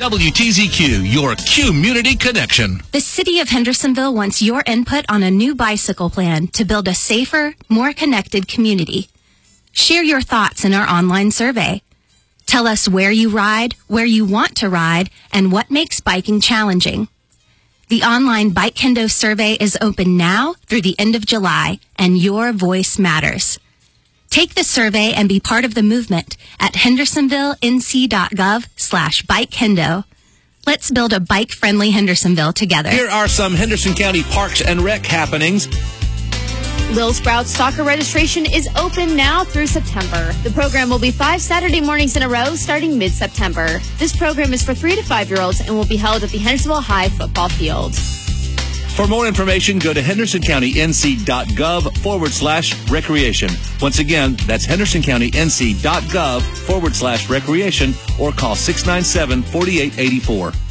WTZQ, your community connection. The City of Hendersonville wants your input on a new bicycle plan to build a safer, more connected community. Share your thoughts in our online survey. Tell us where you ride, where you want to ride, and what makes biking challenging. The online Bike Hendo survey is open now through the end of July, and your voice matters. Take the survey and be part of the movement at hendersonvillenc.gov/bikehendo. Let's build a bike-friendly Hendersonville together. Here are some Henderson County Parks and Rec happenings. Little Sprouts soccer registration is open now through September. The program will be 5 Saturday mornings in a row starting mid-September. This program is for 3 to 5-year-olds and will be held at the Hendersonville High football field. For more information, go to hendersoncountync.gov/recreation. Once again, that's hendersoncountync.gov/recreation or call 697-4884.